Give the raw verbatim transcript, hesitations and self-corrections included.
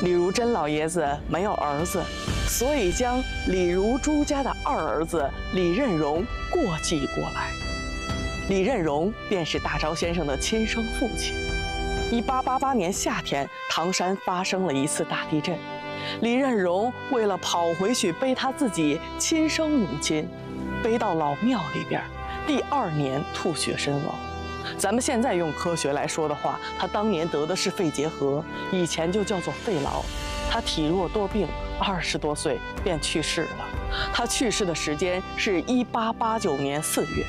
李如珍老爷子没有儿子，所以将李如珠家的二儿子李任荣过继过来。李任荣便是大钊先生的亲生父亲。一八八八年夏天，唐山发生了一次大地震，李任荣为了跑回去背他自己亲生母亲，背到老庙里边，第二年吐血身亡。咱们现在用科学来说的话，他当年得的是肺结核，以前就叫做肺痨。他体弱多病，二十多岁便去世了。他去世的时间是一八八九年四月。